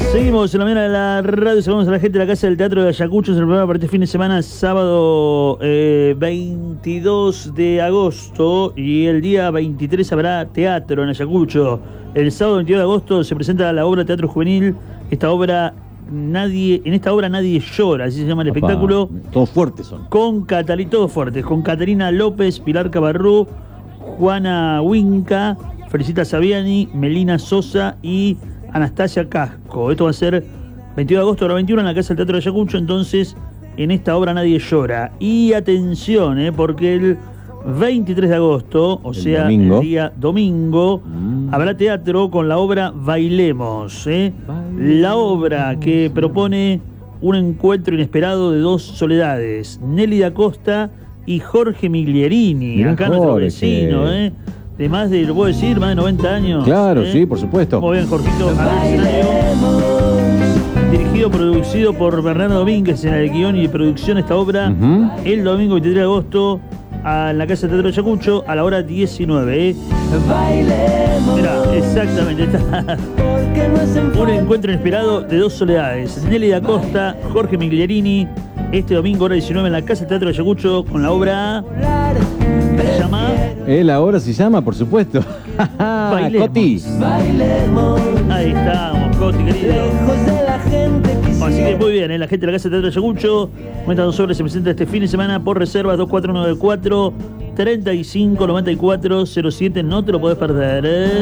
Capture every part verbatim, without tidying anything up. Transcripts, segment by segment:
Seguimos en la mañana de la radio, saludamos a la gente de la Casa del Teatro de Ayacucho, es el programa para este fin de semana, sábado eh, veintidós de agosto, y el día veintitrés habrá teatro en Ayacucho. El sábado veintidós de agosto se presenta la obra Teatro Juvenil, esta obra nadie, en esta obra nadie llora, así se llama el Papá, espectáculo. todos fuertes son. Con Catalina, todos fuertes, con Catarina López, Pilar Cabarrú, Juana Huinca, Felicita Saviani, Melina Sosa y Anastasia Casco. Esto va a ser veintidós de agosto a las veintiuna en la Casa del Teatro de Ayacucho. Entonces, en esta obra nadie llora. Y atención, eh, porque el veintitrés de agosto, o el sea, domingo. el día domingo, mm. habrá teatro con la obra Bailemos. Eh. Bailemos. La obra que propone un encuentro inesperado de dos soledades, Nelly da Costa y Jorge Miglierini. Mirá, acá nuestro Jorge. vecino, ¿eh? De más de, lo puedo decir, más de noventa años. Claro, ¿eh? sí, por supuesto. Muy bien, Jorgito. Al escenario. Dirigido, producido por Bernardo Domínguez en el guión y producción esta obra. Uh-huh. El domingo veintitrés de agosto a la Casa del Teatro de Ayacucho a la hora diecinueve. ¿eh? Mirá, exactamente. Está. Un encuentro inesperado de dos soledades. Nelly da Costa, Jorge Miglierini. Este domingo, hora diecinueve, en la Casa del Teatro de Ayacucho con la obra. ¿Se llama? Él ahora se llama, por supuesto. Bailemos. Coti. Ahí estamos, Coti, querido. Así que muy bien, ¿eh? La gente de la Casa del Teatro de Ayacucho. Estas dos obras se presentan este fin de semana por reservas dos cuatro nueve cuatro, tres cinco nueve cuatro cero siete. No te lo podés perder, ¿eh?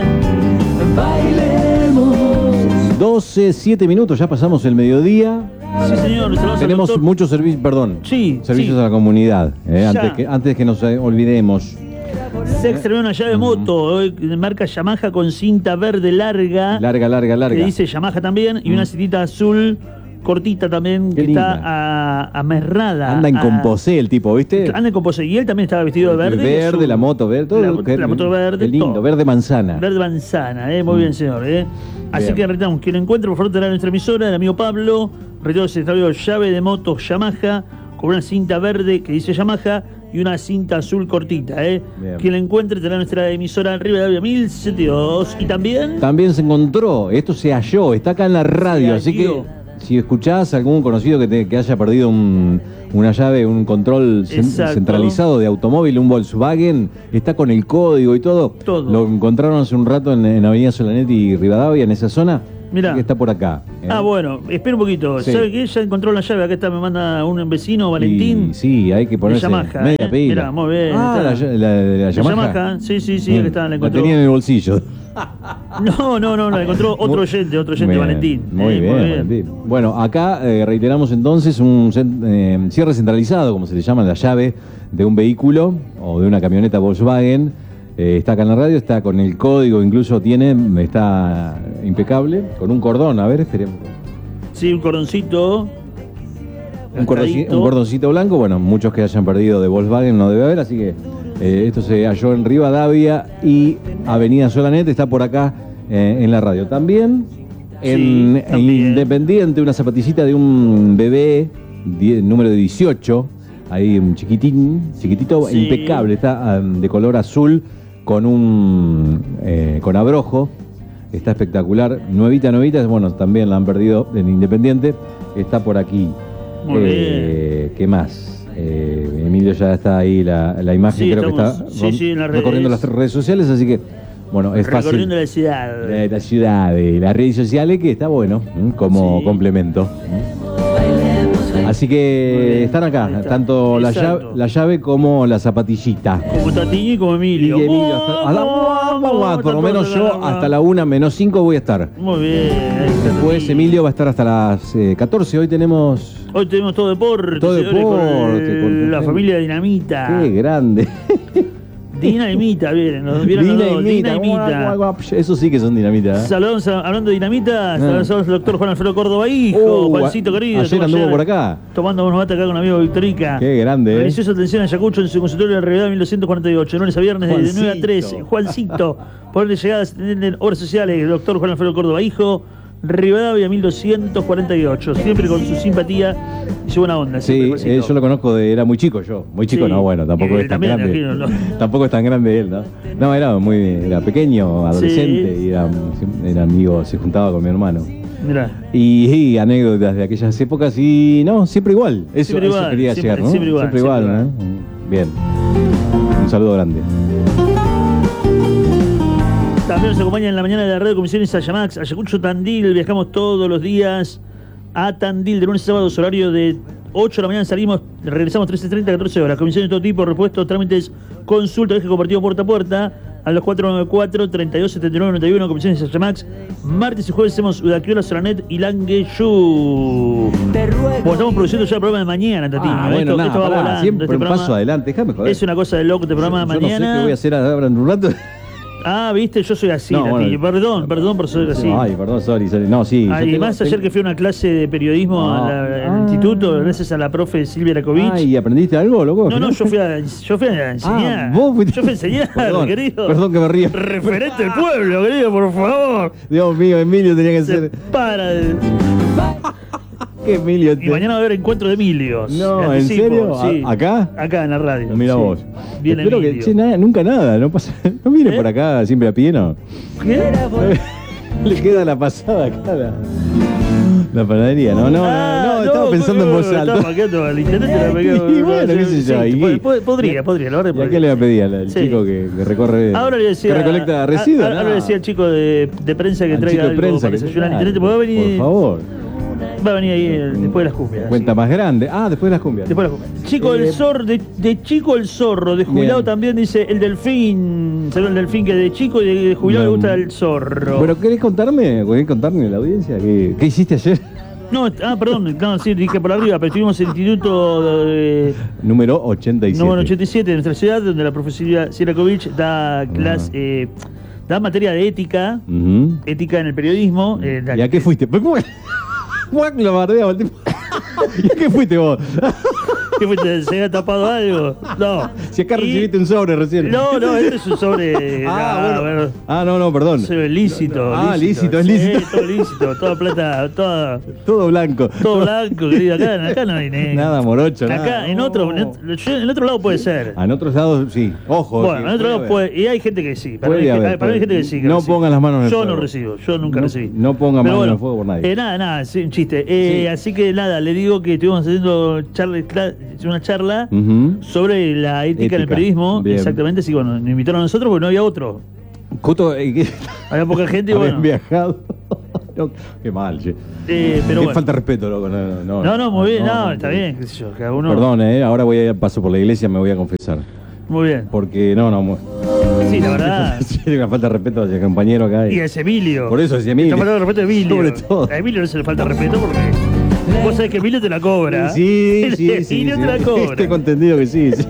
doce, siete minutos, ya pasamos el mediodía. Sí, señor. Tenemos doctor... muchos servicios, perdón. Sí, servicios sí. a la comunidad. Eh, antes, que, antes que nos eh, olvidemos. Se extravió una llave moto eh, de marca Yamaha con cinta verde larga. Larga, larga, larga. Que dice Yamaha también. Y mm. una cintita azul cortita también. Qué que linda. está amerrada. Anda en a... composé el tipo, ¿viste? Anda en composé. Y él también estaba vestido de verde. Verde, su... la moto verde. Todo la, que, la moto verde. Qué lindo, todo. verde manzana. Verde manzana, eh, muy mm. bien, señor. Eh. Así bien. que reitamos, quien lo encuentre, por favor, tendrá nuestra emisora, el amigo Pablo. Reitero, se extravió llave de moto Yamaha con una cinta verde que dice Yamaha y una cinta azul cortita. Eh. Quien lo encuentre tendrá nuestra emisora Rivadavia mil setenta y dos. Y también... También se encontró, esto se halló, está acá en la radio, así que si escuchás a algún conocido que, te, que haya perdido un, una llave, un control cen, centralizado de automóvil, un Volkswagen, está con el código y todo. todo. Lo encontraron hace un rato en, en Avenida Solanetti y Rivadavia, en esa zona. Mirá. Que está por acá. ¿eh? Ah, bueno, espera un poquito. Sí. ¿Sabe qué? Ya encontró la llave. Acá está, me manda un vecino, Valentín. Y, sí, hay que ponerse Yamaha, media eh. pila. Mirá, muy bien. Ah, la, la, la, la Yamaha. La Yamaha, sí, sí, sí, que está, la encontró. La tenía en el bolsillo. No, no, no, la encontró otro oyente, otro oyente, bien, Valentín. Muy, eh, bien, muy bien, Valentín. Bueno, acá eh, reiteramos entonces un eh, cierre centralizado, como se le llama, la llave de un vehículo o de una camioneta Volkswagen. Eh, está acá en la radio, está con el código, incluso tiene, está impecable, con un cordón, a ver, esperemos. Sí, un cordoncito. Un, cordoncito, un cordoncito blanco, bueno, muchos que hayan perdido de Volkswagen no debe haber, así que eh, esto se halló en Rivadavia y Avenida Solanet, está por acá eh, en la radio. También en, sí, en también. Independiente, una zapatillita de un bebé, die, número dieciocho, ahí un chiquitín, chiquitito, sí. Impecable, está um, de color azul, con un eh, con abrojo, está espectacular, nuevita, nuevita, bueno, también la han perdido en Independiente, está por aquí. Muy eh, bien. ¿Qué más? Eh, Emilio ya está ahí, la, la imagen sí, creo estamos, que está sí, sí, en las recorriendo redes. las redes sociales, así que bueno, es fácil. Recorriendo la ciudad. La, la ciudad, de las redes sociales, que está bueno, ¿eh? Como sí. complemento. ¿eh? Así que están acá, está. tanto la llave, la llave como la zapatillita. Como Tatini y como Emilio. Y Emilio hasta, a la, oh, oh, oh, por lo menos yo hasta la una menos cinco voy a estar. Muy bien. Después Emilio va a estar hasta las eh, catorce. Hoy tenemos... Hoy tenemos todo deporte. Todo deporte. Con, con la familia Dinamita. Qué grande. Dinamita, vienen, nos vieron los dos. Dinamita. Eso sí que son dinamita. ¿eh? Saludos, hablando de dinamita, ah. saludos al doctor Juan Alfredo Córdoba, hijo, uh, Juancito querido. Ayer anduvo ayer, por acá. Tomando unos mates acá con el amigo Victorica. Qué grande, ¿eh? Realizó su atención a Ayacucho en su consultorio de Rivadavia mil doscientos cuarenta y ocho, lunes a viernes de nueve a trece. Juancito, por orden de llegada se atienden obras sociales, el doctor Juan Alfredo Córdoba, hijo. Rivadavia mil doscientos cuarenta y ocho, siempre con su simpatía y su buena onda. Sí, eh, yo lo conozco de, era muy chico yo, muy chico sí. no, bueno, tampoco es tan grande. Imagino, ¿no? Tampoco es tan grande él, ¿no? No, era muy, era pequeño, adolescente, sí. y era, era amigo, se juntaba con mi hermano. Mirá. Y, y anécdotas de aquellas épocas y no, siempre igual. Eso, Siempre eso igual, quería siempre- llegar, ¿no? siempre igual, Siempre igual, siempre ¿no? Bien. Un saludo grande. También nos acompaña en la mañana de la radio Comisiones Ayamax, Ayacucho, Tandil. Viajamos todos los días a Tandil de lunes a sábados, horario de ocho de la mañana salimos, regresamos trece treinta, catorce horas. Comisiones de todo tipo, repuestos, trámites, consulta, viaje compartido puerta a puerta. A los cuatro nueve cuatro, treinta y dos setenta y nueve noventa y uno, Comisiones Ayamax. Martes y jueves hacemos Udaquiola, Solanet y Langueyú. Bueno, estamos produciendo ya el programa de mañana, Tatiño. Ah, bueno, esto, nada, esto va pará, volando. siempre este un programa paso adelante, déjame joder. es una cosa de loco este programa yo, de yo mañana. no sé qué voy a hacer ahora en un rato. Ah, viste, yo soy así, No, Tatiño. bueno. Perdón, perdón por ser así. Ay, perdón, sorry, sorry. No, sí. Ah, yo y tengo- más ayer tengo- que fui a una clase de periodismo Ah, a la- al ah. instituto, gracias a la profe Silvia Rakovich. Ay, ¿y aprendiste algo, loco? no, no, yo fui a, yo fui a enseñar. Ah, vos fuiste- Yo fui a enseñar, Perdón, querido. perdón que me río. Referente del pueblo, querido, por favor. Dios mío, Emilio tenía que Se ser. para. de- ¿Qué Emilio? Y te- mañana va a haber encuentro de Emilios. No, Le ¿en anticipo, serio? sí. ¿A- acá? Acá en la radio. Mira sí. vos. Viene Espero que, Emilio. che, nada, nunca nada, no pasa. No viene ¿Eh? por acá siempre a pie, ¿no? ¿Qué? Le queda la pasada acá la, la panadería. No, no, Ah, no, no, estaba pensando en voz Estaba alta. paqueando al intendente. la pegué- Y bueno, qué sé yo, Sí, y- pod- pod- podría, podría, la verdad ¿Y a podría, qué le va a sí. pedir al al Sí. chico que, que recorre, Ahora le decía, que recolecta a- residuos? Ahora, ahora le decía al chico de, de prensa que Al traiga chico de algo prensa para que- desayunar al claro, intendente, porque va a venir, por favor. va a venir ahí eh, después de las cumbias. Cuenta sí. más grande. Ah, después de las cumbias. Después de las cumbias. Chico Eh, el zorro, de, de chico el zorro, de jubilado Bien. también dice el delfín. ¿Sabes el delfín que de chico y de jubilado le Bien. gusta el zorro? Bueno, ¿querés contarme? ¿Querés contarme a la audiencia? ¿Qué, qué hiciste ayer? No, ah, perdón, no, sí, dije por arriba, pero estuvimos en el instituto de, Número ochenta y siete. número ochenta y siete de nuestra ciudad, donde la profesora Sirakovich da clase, eh, da materia de ética, Ujú. ética en el periodismo. eh, la- ¿Y a qué fuiste? ¿Cómo? Guac, lo bardeaba el tipo. ¿Y a qué fuiste vos? ¿Qué fuiste? ¿Se había tapado algo? No. Si acá Y- recibiste un sobre recién. No, no, este es un sobre. Ah, no, bueno. Ah, no, no, perdón. sobre lícito. Ah, lícito, es Sí, lícito. todo lícito, toda plata, toda, Todo blanco. todo blanco, querido. Acá, acá no hay negro. Nada morocho, Acá, nada. en No. otro, en otro, yo- en otro lado puede ser. Ah, en otros lados, sí. Ojo. Bueno, sí, en otro puede lado haber. puede. Y hay gente que sí. Para, Puede mí, hay- haber, para mí hay puede. gente que sí. que No recibe. pongan las manos en el Yo fuego. no recibo, yo nunca No- recibí. no pongan Pero manos en el bueno, fuego por nadie. Eh, nada, nada, sí, un chiste. Eh, Sí. Así que nada, le digo que estuvimos haciendo charla, cla- una charla Ujú. sobre la ética, en el Ética, periodismo. bien. Exactamente, sí, bueno, nos invitaron a nosotros porque no había otro. Justo, eh, que- Había poca gente y habían bueno. viajado. No, qué mal, che. Eh, pero Qué bueno. falta de respeto, loco. No, no, No, no, muy bien, no, está no. bien, qué sé yo, cada uno. Perdón, eh, ahora voy a paso por la iglesia, me voy a confesar. Muy bien. Porque, no, no. mu- Sí, la verdad. Sí, una falta de respeto hacia el compañero acá. Y es Emilio. Por eso es Emilio. Está faltando respeto a Emilio. Sobre todo. A Emilio no se le falta respeto porque vos sabés que Emilio te la cobra. Sí, sí, sí. Emilio sí. te la cobra. Tengo entendido que sí. sí.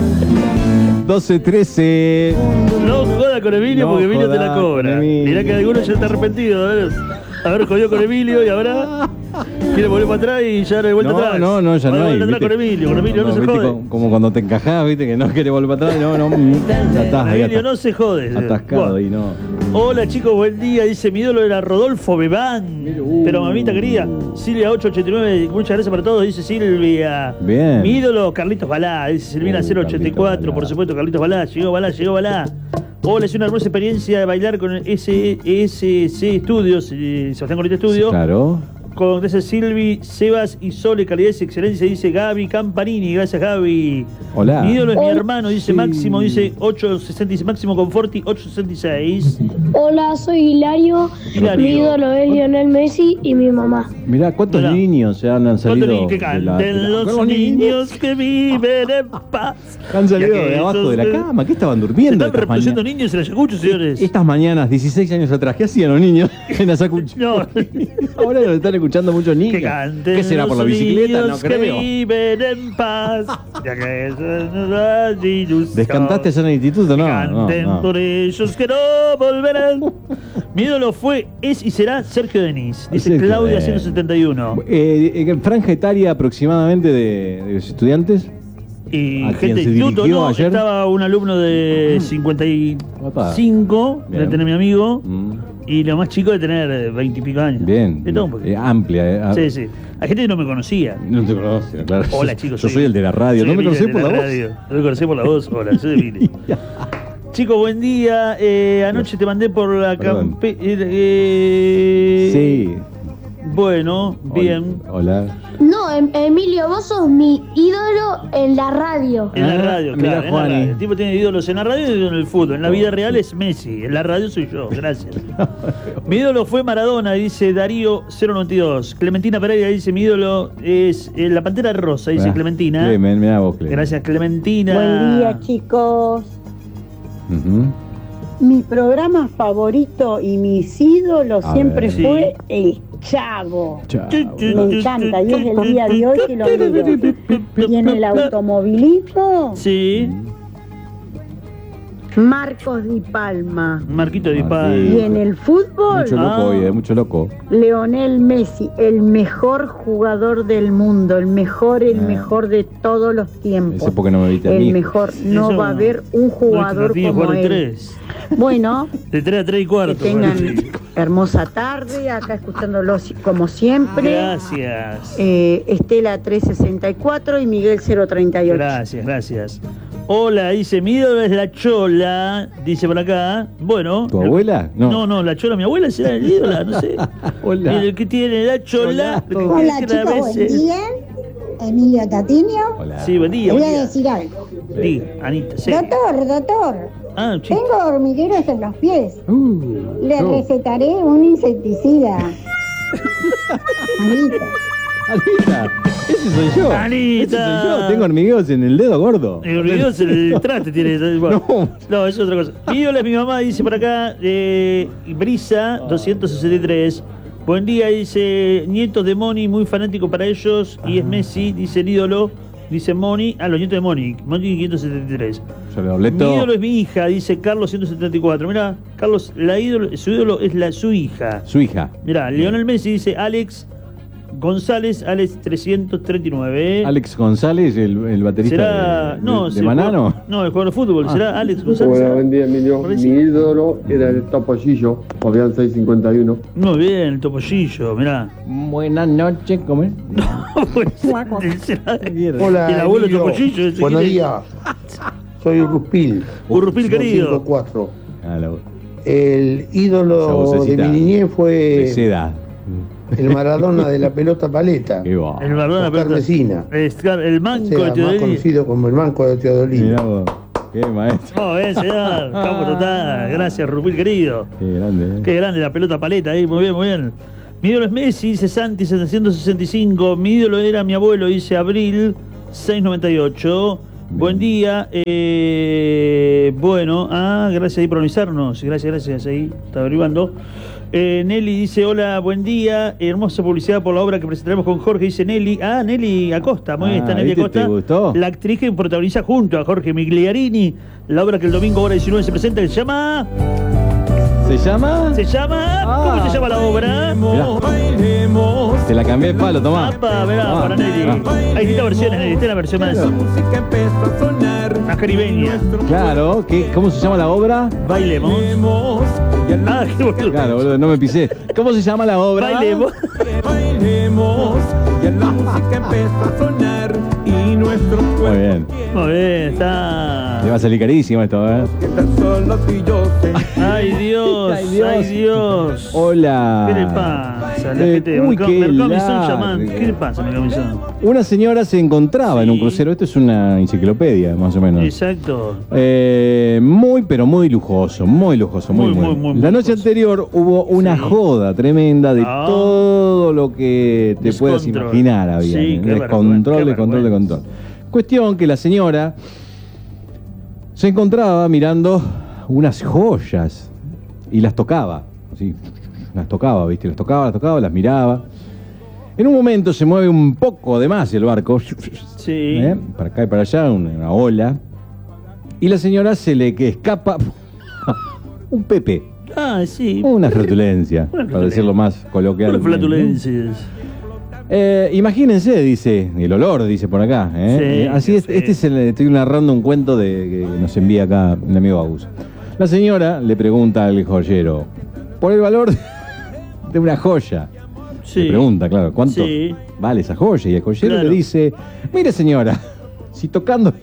doce trece. No joda con Emilio No porque Emilio te la joda cobra. con Emilio. Mirá que alguno ya está arrepentido de haber, haber jodido con Emilio y ahora quiere volver para atrás y ya no hay vuelta No, atrás. no, no, ya Ahora no hay. vuelta atrás ¿viste? con Emilio, con Emilio no, se ¿viste? jode. Como, como cuando te encajás, viste, que no querés volver para atrás. No, no, mm, ya estás Con ahí Emilio atas- no se jode. atascado Bueno. y no. Hola chicos, buen día. Dice mi ídolo era Rodolfo Bebán. Mira, uh. Pero mamita querida, Silvia ocho ochenta y nueve, muchas gracias para todos, dice Silvia. Bien. Mi ídolo Carlitos Balá, dice Silvina Uh, cero ochenta y cuatro, Carlitos por Balá. supuesto, Carlitos Balá, llegó Balá, llegó Balá. Hola, es una hermosa experiencia de bailar con S S C Studios, eh, Sebastián Corita Estudio. Claro. Con gracias Silvi, Sebas y Sole, calidad y excelencia, dice Gaby Campanini, gracias Gaby. Hola. Mi ídolo es mi Hola. hermano, dice Sí. Máximo, dice ocho sesenta, dice Máximo Conforti, ocho sesenta y seis. Hola, soy Hilario. Hilario. Mi ídolo es Lionel Messi y mi mamá. Mirá, ¿cuántos Mirá. niños se han, han salido? ¿Cuántos niños que de canten la- de la- los ¿Cuántos niños que viven en paz? Han salido Y de abajo aquellos de la que- cama. ¿Qué estaban Se durmiendo? están estas reproduciendo mañanas? niños en Ayacucho, señores. Estas mañanas, dieciséis años atrás, ¿qué hacían los niños en Ayacucho? No. Ahora lo están escuchando muchos niños. Que canten ¿Qué será por la los bicicleta? No niños que creo. viven en paz. Ya que eso no es ilusión. ¿Descantaste allá en el instituto? Que No, no, canten no. por ellos que no volverán. Mi ídolo fue, es y será Sergio Denis. Dice Sergio Claudia Denis. ciento setenta y uno. Eh, eh, franja etaria aproximadamente de, de los estudiantes. Y ¿A gente quién de se instituto, dirigió no, ayer? estaba un alumno de cincuenta y cinco, Bien. de tener mi amigo, Mm, y lo más chico de tener veinte y pico años. bien. De todo un poquito. Eh, amplia. eh, ah, Sí, sí. Hay gente que no me conocía. No te conoce, claro. Hola chicos. Yo soy el de la radio. soy ¿No me Emilio, conocés el por de la voz? radio. No me conocés por la voz. Hola, soy Emilio. Chicos, buen día. Eh, anoche te mandé por la Perdón. campe... eh, Sí. Bueno, bien. Hola. No, Em- Emilio, vos sos mi ídolo en la radio. En la Ah, radio, mirá, claro. En la Juani. radio. El tipo tiene ídolos en la radio y ídolos en el fútbol. En la vida real es Messi. En la radio soy yo. Gracias. Mi ídolo fue Maradona, dice Darío cero noventa y dos. Clementina Pereira dice: mi ídolo es eh, la Pantera Rosa, dice Ah, Clementina. Clemen, mirá vos, Clemen. Gracias, Clementina. Buen día, chicos. Ujú. Mi programa favorito y mis ídolos A siempre ver. fue El Chavo. Chao. Me encanta y es el día de hoy que lo miro. Y en el automovilismo, Sí, Marcos Di Palma. Marquito Di Ah, Palma. sí. Y en el fútbol, Mucho loco Ah. hoy, eh, mucho loco. Leonel Messi, el mejor jugador del mundo, el mejor, el Ah. mejor de todos los tiempos. Ese porque no me viste a mí. El mejor, no Eso- va a haber un jugador Martín como juega de él. tres. Bueno, De tres a tres y que cuarto. tengan Martín. hermosa tarde, acá escuchándolos como siempre. Gracias. Eh, Estela trescientos sesenta y cuatro y Miguel cero treinta y ocho. Gracias, gracias. Hola, dice, mi ídolo es la Chola, dice por acá. Bueno. ¿Tu abuela? No, No. no, la Chola, mi abuela será el ídola, no sé. Hola. El que tiene la Chola. Hola. el que Hola tiene a chicos, buen veces- día. Emilio Tatinio. Hola. Sí, buen día, Le buen voy a día. decir algo. Sí, Anita, sí. Doctor, doctor, Ah, sí. tengo hormigueros en los pies. Uh, Le no. recetaré un insecticida. Anita. Anita, ese soy yo. Anita. Ese soy yo. Tengo hormigueos en el dedo gordo. El video es el traste tiene. Bueno, No. no, es otra cosa. Mi ídolo es mi mamá, dice por acá, eh, Brisa doscientos sesenta y tres. Buen día, dice, nietos de Moni, muy fanático para ellos. Y es Messi, dice el ídolo, dice Moni. Ah, los nietos de Moni, Moni quinientos setenta y tres. Yo le doblé Mi todo. ídolo es mi hija, dice Carlos ciento setenta y cuatro. Mirá, Carlos, la ídolo, su ídolo es la, su hija. Su hija. Mirá, Lionel Messi dice Alex González, Alex trescientos treinta y nueve. Alex González, el, el baterista ¿Será? de, no, de, sí, de el Manano. jugador- no, el jugador de fútbol. Ah. ¿Será Alex González? Hola, buen día, Emilio. Por Mi decir- ídolo era el Topollillo, Fabián seiscientos cincuenta y uno. Muy bien, el topollillo, mirá. Buenas noches, ¿cómo es? Pues, será- Hola, el abuelo Emilio. topollillo. ese Buenos quién es. días. Soy Urruspil. Urrupil, querido. cuatro. Ah, la- El Esa ídolo de vocecita mi niñez de fue seda. el Maradona de la pelota paleta. Qué va. El Maradona, Oscar pero- Mesina. Es, claro, el O manco sea, de más Teodolí. conocido como el Manco de Teodolí. Mirá vos. Qué maestro. No, bien, señor. Campo total. Gracias, Rupil, querido. Qué grande, ¿eh? Qué grande la pelota paleta ahí, muy bien, muy bien. Mi ídolo es Messi, dice Santi setecientos sesenta y cinco. Mi ídolo era mi abuelo, dice Abril seiscientos noventa y ocho. Buen día. Eh, bueno, ah, gracias ahí por avisarnos. Gracias, gracias ahí. Está averiguando. Eh, Nelly dice, hola, buen día. Hermosa publicidad por la obra que presentaremos con Jorge, dice Nelly. Ah, Nelly Acosta, muy bien, Ah, está Nelly ¿viste? Acosta. ¿Te gustó? La actriz que protagoniza junto a Jorge Migliarini la obra que el domingo hora diecinueve se presenta, que se llama... ¿Se llama? ¿Se llama? Ah. ¿Cómo se llama la obra? Mirá. Te la cambié de palo, tomá. Apa, verá, Ah, para Nelly. ah. Hay distintas versiones, Nelly. Esta es la versión más, más caribeña. Claro, ¿qué, ¿cómo se llama la obra? Bailemos. Ah, qué boludo. Claro, boludo, no me pisé. ¿Cómo se llama la obra? Bailemos. Muy bien. Muy bien, está. Le va a salir carísimo esto, ¿eh? Ay, Dios. Ay, Dios. Ay, Dios. Hola. ¿Qué le pasa? La Eh, gente, uy, Mercado- qué Mercado Misón larga. llamando. ¿Qué le pasa, Mercado Misón? Una señora se encontraba en un Sí. crucero. Esto es una enciclopedia, más o menos. Exacto. Eh, muy, pero muy lujoso, muy lujoso, muy, Muy, muy. muy, muy, muy La noche lujoso. anterior hubo una Sí. joda tremenda de Ah. todo lo que te puedas Descontrol. imaginar había. Sí, qué Descontrol, vergüenza, descontrol, qué descontrol. Cuestión que la señora se encontraba mirando unas joyas y las tocaba, así, las tocaba, ¿viste? Las tocaba, las tocaba, las miraba. En un momento se mueve un poco de más el barco, Sí. ¿eh? Para acá y para allá, una, una ola. Y la señora se le que escapa un pepe, Ah, sí. una flatulencia, Una para flatulencia. decirlo más coloquial. Unas flatulencias. Eh, imagínense, dice, el olor, dice por acá. ¿eh? Sí, Eh, Así es, sí. este es el, estoy narrando un cuento de, que nos envía acá mi amigo Agus. La señora le pregunta al joyero, por el valor de una joya. Sí. Le pregunta, claro, ¿cuánto Sí. vale esa joya? Y el joyero Claro. le dice, mire señora, si tocándola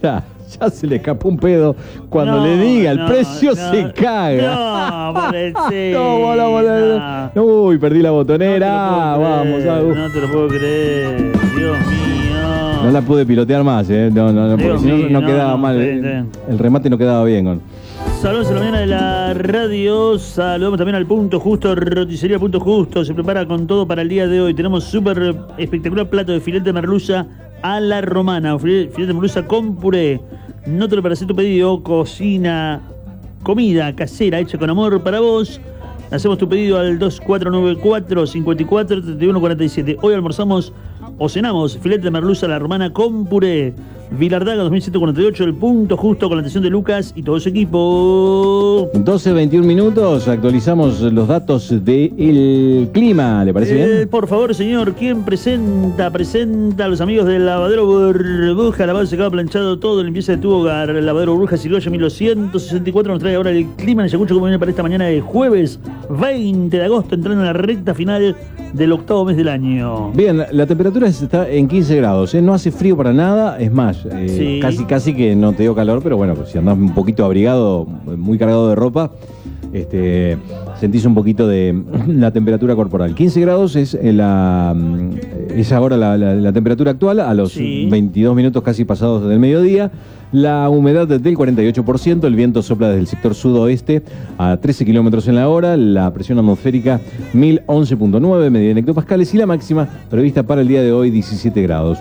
Ya se le escapó un pedo. Cuando No, le diga el no, precio, no, se caga. No, pobrecita. No, bola, bola. Uy, perdí la botonera. Vamos, Agus. No te lo puedo creer. Dios mío. No la pude pilotear más, ¿eh? No, no, no, porque Dios si no, mío, no no, quedaba no, mal. sí, El, sí. el remate no quedaba bien. Con... Saludos a la mañana de la radio. Saludamos también al Punto Justo, roticería Punto Justo. Se prepara con todo para el día de hoy. Tenemos súper espectacular plato de filete de merluza a la romana. Filete de merluza con puré. No te lo para hacer tu pedido. Cocina, comida casera hecha con amor para vos. Hacemos tu pedido al dos cuatro nueve cuatro, cinco cuatro, tres uno cuatro siete. Hoy almorzamos o cenamos filete de merluza a la romana con puré. Vilardaga dos mil ciento cuarenta y ocho, el Punto Justo, con la atención de Lucas y todo su equipo. doce veintiún minutos, actualizamos los datos del clima, ¿le parece Eh, bien? por favor, señor, ¿quién presenta? Presenta a los amigos del lavadero Burbuja, lavado, secado, planchado, todo, limpieza de tu hogar. El lavadero Burbuja, Sirigoya mil doscientos sesenta y cuatro, nos trae ahora el clima en Ayacucho, como viene para esta mañana de jueves veinte de agosto, entrando en la recta final del octavo mes del año. Bien, la temperatura está en quince grados, ¿eh? No hace frío para nada, es más, eh, Sí. casi casi que no te dio calor, pero bueno, pues si andás un poquito abrigado, muy cargado de ropa, este, sentís un poquito de la temperatura corporal. quince grados es, eh, la, es ahora la, la- la temperatura actual, a los Sí. veintidós minutos casi pasados del mediodía. La humedad del cuarenta y ocho por ciento, el viento sopla desde el sector sudoeste a trece kilómetros en la hora, la presión atmosférica mil once punto nueve, medida en hectopascales, y la máxima prevista para el día de hoy diecisiete grados.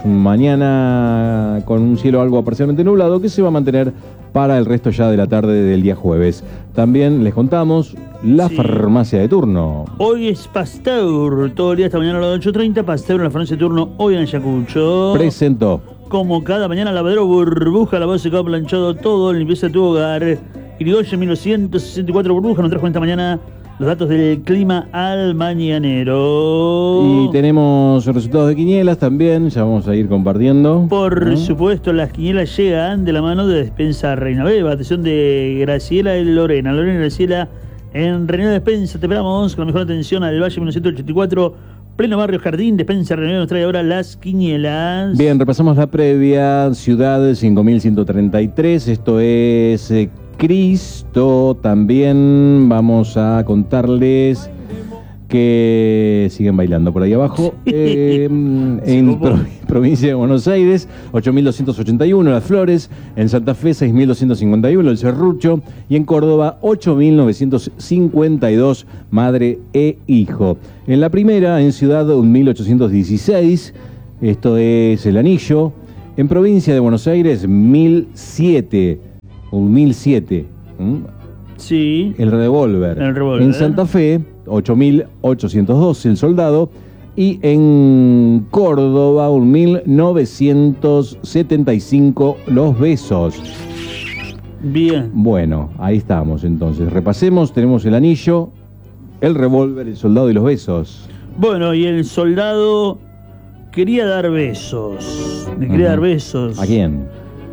Mañana con un cielo algo parcialmente nublado que se va a mantener para el resto ya de la tarde del día jueves. También les contamos la Sí. farmacia de turno. Hoy es Pasteur, todo el día hasta mañana a las ocho treinta, Pasteur en la farmacia de turno, hoy en Ayacucho. Presentó. Como cada mañana, lavadero Burbuja, lavado, secado, planchado, todo, limpieza de tu hogar. Irigoyen mil novecientos sesenta y cuatro Burbuja, nos trajo esta mañana los datos del clima al mañanero. Y tenemos resultados de quinielas también, ya vamos a ir compartiendo. Por ¿Eh? supuesto, las quinielas llegan de la mano de Despensa Reina Beba. Atención de Graciela y Lorena. Lorena y Graciela en Reina Despensa. Te esperamos con la mejor atención al Valle mil novecientos ochenta y cuatro, pleno barrio Jardín. Despensa Reina Beba nos trae ahora las quinielas. Bien, repasamos la previa. Ciudad cinco mil ciento treinta y tres, esto es eh, Cristo. También vamos a contarles que siguen bailando por ahí abajo. Eh, en copó. pro- provincia de Buenos Aires, ocho mil doscientos ochenta y uno, Las Flores. En Santa Fe, seis mil doscientos cincuenta y uno, El Serrucho. Y en Córdoba, ocho mil novecientos cincuenta y dos, madre e hijo. En la primera, en Ciudad, mil ochocientos dieciséis, esto es El Anillo. En provincia de Buenos Aires, mil siete, un mil siete. ¿Mm? Sí. El revólver. El revólver. En Santa Fe, ocho mil ochocientos doce, El Soldado. Y en Córdoba, mil novecientos setenta y cinco, Los Besos. Bien. Bueno, ahí estamos entonces. Repasemos, tenemos El Anillo, El Revólver, El Soldado y Los Besos. Bueno, y el soldado quería dar besos. Le quería Ujú. dar besos. ¿A quién?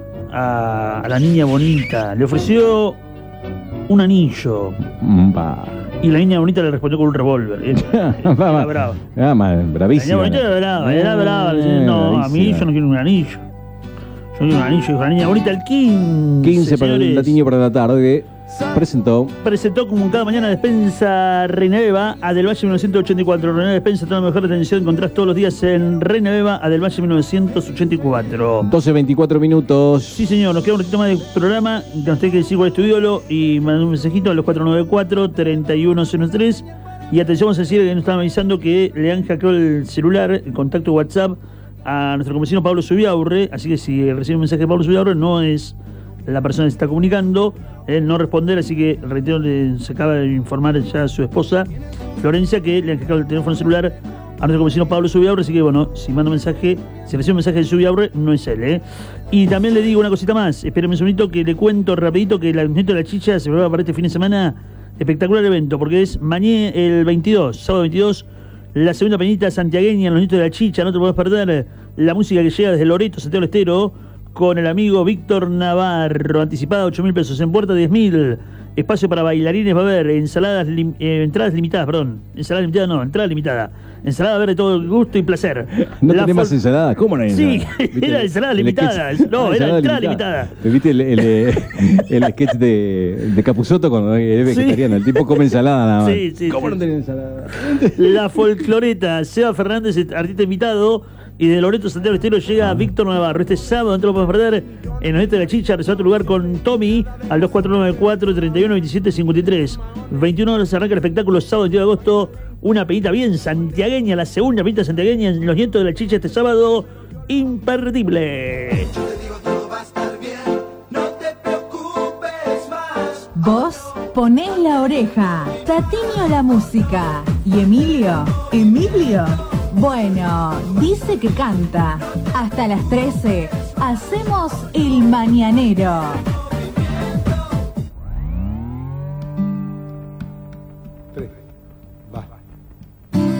A, a la niña bonita. Le ofreció un anillo. Mm, va. Y la niña bonita le respondió con un revólver. Era era brava. Ah, mal, La niña bravísima. bonita era brava, era brava. Le decía, Eh, no, a mí bravísima. yo no quiero un anillo. Yo quiero un anillo. Dijo la niña bonita, el quince. quince para el señores. latiño para la tarde. Presentó. Presentó como cada mañana Despensa Reina Beba a Del Valle mil novecientos ochenta y cuatro. Reina Despensa, toda la mejor atención. Encontrás todos los días en Reina Beba a Del Valle mil novecientos ochenta y cuatro. doce veinticuatro minutos. Sí, señor, nos queda un ratito más de programa. Nos tiene que decir cuál es tu ídolo y mandar un mensajito a los cuatro nueve cuatro, tres uno cero tres. Y atención, vamos a decir que nos están avisando que le han hackeado el celular, el contacto WhatsApp, a nuestro compañero Pablo Subiaurre. Así que si recibe un mensaje de Pablo Subiaurre, no es la persona que se está comunicando, él no responder. Así que, reitero, le, se acaba de informar ya a su esposa, Florencia, que le han hackeado el teléfono celular a nuestro compañero Pablo Subiaurre. Así que, bueno, si manda un mensaje, si recibe un mensaje de Subiaurre, no es él, ¿eh? Y también le digo una cosita más. Espérenme un segundito que le cuento rapidito que el Ayuntamiento de la Chicha se prepara para este fin de semana. Espectacular evento, porque es mañana el veintidós, sábado veintidós, la segunda peñita santiagueña en los Nietos de la Chicha. No te podés perder la música que llega desde Loreto, Santiago del Estero, con el amigo Víctor Navarro. Anticipada ocho mil pesos, en puerta diez mil. Espacio para bailarines va a haber, ensaladas, lim, eh, entradas limitadas, perdón. Ensaladas limitadas no, entrada limitada. Ensalada va a haber de todo gusto y placer. ¿No La tenés más fol- ensalada? ¿Cómo no hay Sí, ensalada? era ensalada El limitada. sketch- No, Ah, era entrada limitada. ¿Te ¿Viste el, el, eh, el sketch de, de Capusotto cuando es vegetariano? El tipo come ensalada nada más. Sí, sí, ¿Cómo sí. no tenés ensalada? La folcloreta, Seba Fernández, artista invitado. Y de Loreto Santiago Estero llega Víctor Navarro. Este sábado no te lo puedes perder en Onete de la Chicha. Reserva tu lugar con Tommy al dos cuatro nueve cuatro, tres uno dos siete cinco tres. veintiuna horas arranca el espectáculo sábado veintidós de agosto. Una peñita bien santiagueña, la segunda peñita santiagueña en Los Nietos de la Chicha este sábado. Imperdible. Vos ponés la oreja, Tatiño la música y Emilio, Emilio, bueno, dice que canta. Hasta las trece hacemos el mañanero.